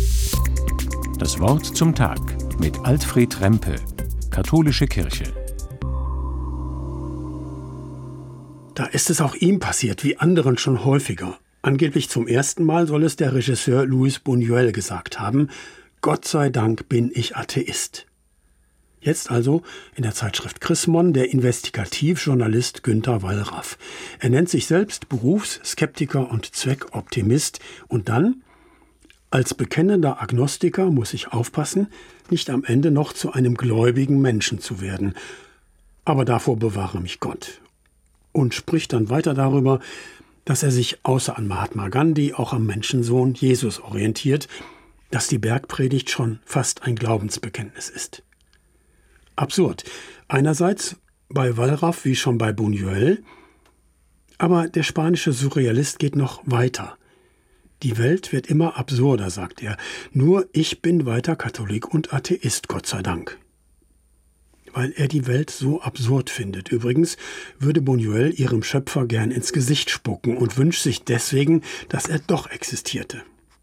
Das Wort zum Tag mit Alfred Rempe, Katholische Kirche. Da ist es auch ihm passiert, wie anderen schon häufiger. Angeblich zum ersten Mal soll es der Regisseur Luis Buñuel gesagt haben: Gott sei Dank bin ich Atheist. Jetzt also in der Zeitschrift Chrismon der Investigativjournalist Günter Wallraff. Er nennt sich selbst Berufsskeptiker und Zweckoptimist. Und dann: Als bekennender Agnostiker muss ich aufpassen, nicht am Ende noch zu einem gläubigen Menschen zu werden. Aber davor bewahre mich Gott. Und spricht dann weiter darüber, dass er sich außer an Mahatma Gandhi auch am Menschensohn Jesus orientiert, dass die Bergpredigt schon fast ein Glaubensbekenntnis ist. Absurd. Einerseits bei Wallraff wie schon bei Buñuel, aber der spanische Surrealist geht noch weiter. Die Welt wird immer absurder, sagt er. Nur ich bin weiter Katholik und Atheist, Gott sei Dank. Weil er die Welt so absurd findet. Übrigens würde Buñuel ihrem Schöpfer gern ins Gesicht spucken und wünscht sich deswegen, dass er doch existierte.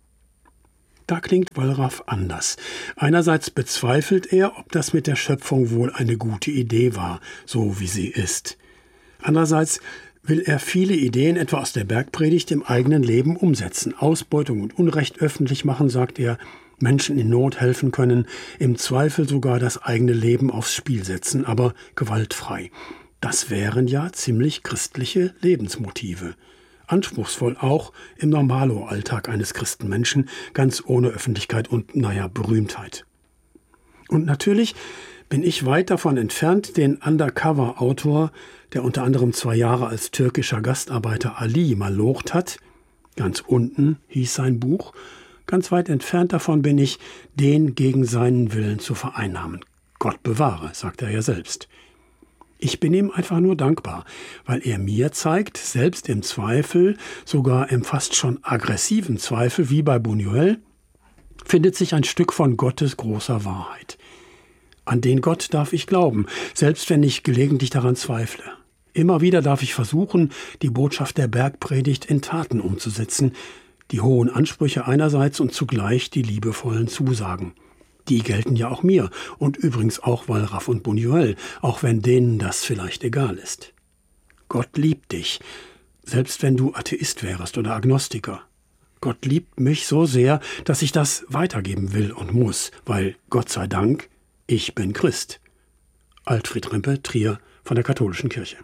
Da klingt Wallraff anders. Einerseits bezweifelt er, ob das mit der Schöpfung wohl eine gute Idee war, so wie sie ist. Andererseits will er viele Ideen, etwa aus der Bergpredigt, im eigenen Leben umsetzen. Ausbeutung und Unrecht öffentlich machen, sagt er, Menschen in Not helfen können, im Zweifel sogar das eigene Leben aufs Spiel setzen, aber gewaltfrei. Das wären ja ziemlich christliche Lebensmotive. Anspruchsvoll auch im Normalo-Alltag eines Christenmenschen, ganz ohne Öffentlichkeit und, Berühmtheit. Und natürlich bin ich weit davon entfernt, den Undercover-Autor, der unter anderem 2 Jahre als türkischer Gastarbeiter Ali malocht hat, ganz unten hieß sein Buch, ganz weit entfernt davon bin ich, den gegen seinen Willen zu vereinnahmen. Gott bewahre, sagt er ja selbst. Ich bin ihm einfach nur dankbar, weil er mir zeigt, selbst im Zweifel, sogar im fast schon aggressiven Zweifel wie bei Buñuel, findet sich ein Stück von Gottes großer Wahrheit. An den Gott darf ich glauben, selbst wenn ich gelegentlich daran zweifle. Immer wieder darf ich versuchen, die Botschaft der Bergpredigt in Taten umzusetzen, die hohen Ansprüche einerseits und zugleich die liebevollen Zusagen. Die gelten ja auch mir und übrigens auch Wallraff und Buñuel, auch wenn denen das vielleicht egal ist. Gott liebt dich, selbst wenn du Atheist wärst oder Agnostiker. Gott liebt mich so sehr, dass ich das weitergeben will und muss, weil, Gott sei Dank, ich bin Christ. Alfred Rempe, Trier von der Katholischen Kirche.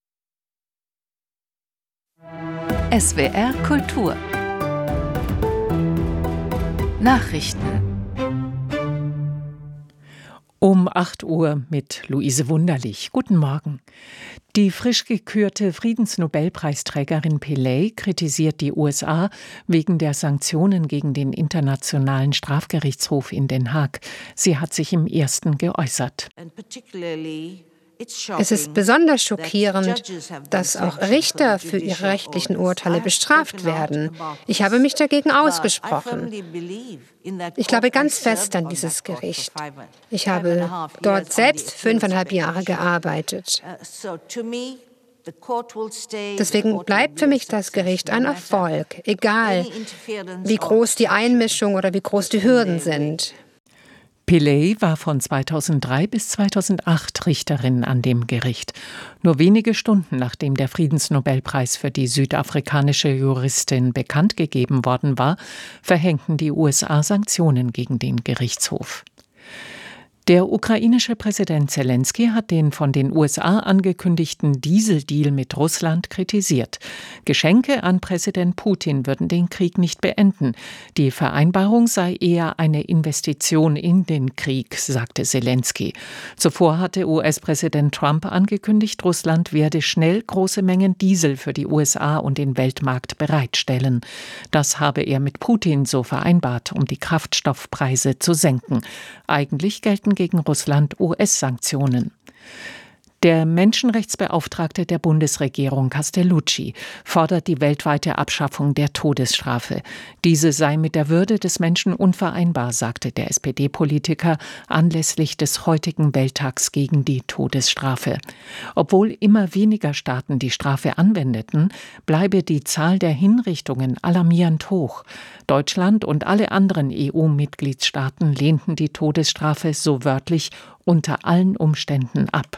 SWR Kultur Nachrichten um 8 Uhr mit Luise Wunderlich. Guten Morgen. Die frisch gekürte Friedensnobelpreisträgerin Pillay kritisiert die USA wegen der Sanktionen gegen den Internationalen Strafgerichtshof in Den Haag. Sie hat sich im Ersten geäußert. Es ist besonders schockierend, dass auch Richter für ihre rechtlichen Urteile bestraft werden. Ich habe mich dagegen ausgesprochen. Ich glaube ganz fest an dieses Gericht. Ich habe dort selbst 5,5 Jahre gearbeitet. Deswegen bleibt für mich das Gericht ein Erfolg, egal wie groß die Einmischung oder wie groß die Hürden sind. Pillay war von 2003 bis 2008 Richterin an dem Gericht. Nur wenige Stunden nachdem der Friedensnobelpreis für die südafrikanische Juristin bekannt gegeben worden war, verhängten die USA Sanktionen gegen den Gerichtshof. Der ukrainische Präsident Zelensky hat den von den USA angekündigten Dieseldeal mit Russland kritisiert. Geschenke an Präsident Putin würden den Krieg nicht beenden. Die Vereinbarung sei eher eine Investition in den Krieg, sagte Zelensky. Zuvor hatte US-Präsident Trump angekündigt, Russland werde schnell große Mengen Diesel für die USA und den Weltmarkt bereitstellen. Das habe er mit Putin so vereinbart, um die Kraftstoffpreise zu senken. Eigentlich gelten gegen Russland US-Sanktionen. Der Menschenrechtsbeauftragte der Bundesregierung Castellucci fordert die weltweite Abschaffung der Todesstrafe. Diese sei mit der Würde des Menschen unvereinbar, sagte der SPD-Politiker anlässlich des heutigen Welttags gegen die Todesstrafe. Obwohl immer weniger Staaten die Strafe anwendeten, bleibe die Zahl der Hinrichtungen alarmierend hoch. Deutschland und alle anderen EU-Mitgliedstaaten lehnten die Todesstrafe so wörtlich unter allen Umständen ab.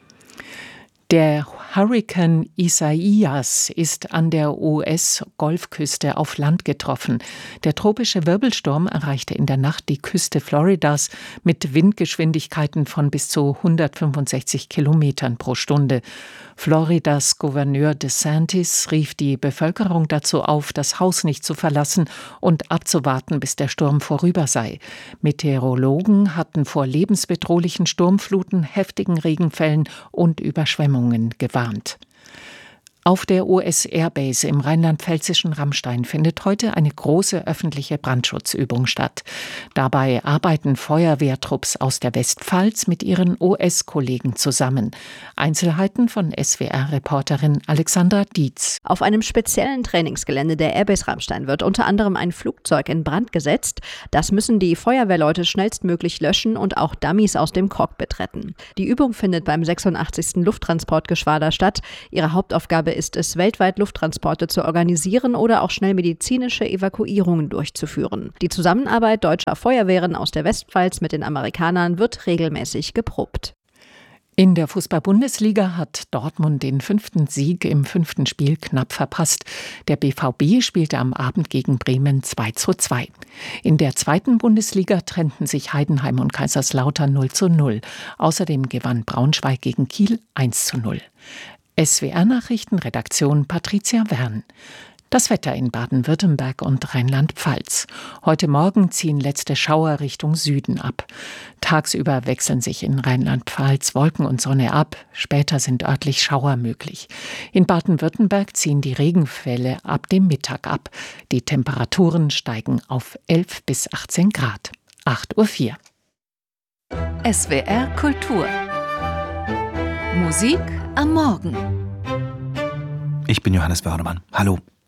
Der Hurrikan Isaias ist an der US-Golfküste auf Land getroffen. Der tropische Wirbelsturm erreichte in der Nacht die Küste Floridas mit Windgeschwindigkeiten von bis zu 165 Kilometern pro Stunde. Floridas Gouverneur DeSantis rief die Bevölkerung dazu auf, das Haus nicht zu verlassen und abzuwarten, bis der Sturm vorüber sei. Meteorologen hatten vor lebensbedrohlichen Sturmfluten, heftigen Regenfällen und Überschwemmungen gewarnt. Auf der US-Airbase im rheinland-pfälzischen Ramstein findet heute eine große öffentliche Brandschutzübung statt. Dabei arbeiten Feuerwehrtrupps aus der Westpfalz mit ihren US-Kollegen zusammen. Einzelheiten von SWR-Reporterin Alexandra Dietz. Auf einem speziellen Trainingsgelände der Airbase Ramstein wird unter anderem ein Flugzeug in Brand gesetzt. Das müssen die Feuerwehrleute schnellstmöglich löschen und auch Dummies aus dem Cockpit retten. Die Übung findet beim 86. Lufttransportgeschwader statt. Ihre Hauptaufgabe ist es, weltweit Lufttransporte zu organisieren oder auch schnell medizinische Evakuierungen durchzuführen. Die Zusammenarbeit deutscher Feuerwehren aus der Westpfalz mit den Amerikanern wird regelmäßig geprobt. In der Fußball-Bundesliga hat Dortmund den 5. Sieg im 5. Spiel knapp verpasst. Der BVB spielte am Abend gegen Bremen 2:2. In der 2. Bundesliga trennten sich Heidenheim und Kaiserslautern 0:0. Außerdem gewann Braunschweig gegen Kiel 1:0. SWR-Nachrichten, Redaktion Patricia Wern. Das Wetter in Baden-Württemberg und Rheinland-Pfalz. Heute Morgen ziehen letzte Schauer Richtung Süden ab. Tagsüber wechseln sich in Rheinland-Pfalz Wolken und Sonne ab. Später sind örtlich Schauer möglich. In Baden-Württemberg ziehen die Regenfälle ab dem Mittag ab. Die Temperaturen steigen auf 11 bis 18 Grad. 8:04 Uhr. SWR Kultur. Musik am Morgen. Ich bin Johannes Börnemann. Hallo.